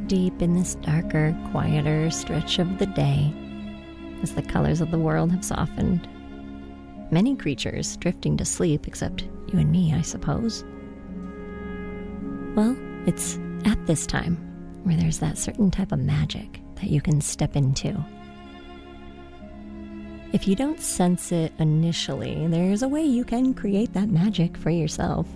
deep in this darker, quieter stretch of the day, as the colors of the world have softened. Many creatures drifting to sleep, except you and me, I suppose. Well, it's at this time where there's that certain type of magic that you can step into. If you don't sense it initially, there's a way you can create that magic for yourself.